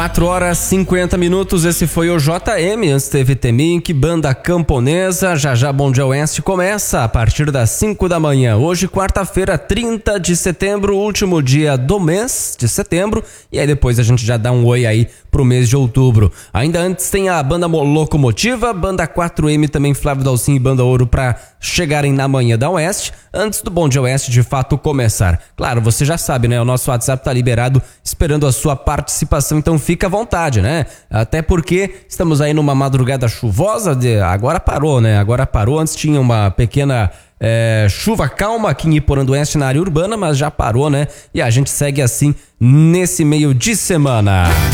4h50, esse foi o JM, antes teve Temink, Banda Camponesa, já Bom Dia Oeste começa a partir das 5 da manhã. Hoje, quarta-feira, 30 de setembro, último dia do mês de setembro, e aí depois a gente já dá um oi aí pro mês de outubro. Ainda antes tem a Banda Locomotiva, Banda 4M também, Flávio Dalcin e Banda Ouro pra chegarem na manhã da Oeste, antes do Bom Dia Oeste de fato começar. Claro, você já sabe, né? O nosso WhatsApp tá liberado esperando a sua participação, então fica à vontade, né? Até porque estamos aí numa madrugada chuvosa, agora parou, né? Agora parou, antes tinha uma pequena chuva calma aqui em Iporã do Oeste na área urbana, mas já parou, né? E a gente segue assim nesse meio de semana.